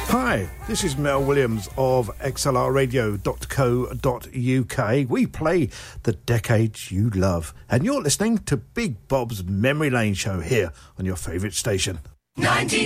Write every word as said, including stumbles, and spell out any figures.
Hi, this is Mel Williams of X L R radio dot co dot U K. We play the decades you love, and you're listening to Big Bob's Memory Lane show here on your favourite station. nineteen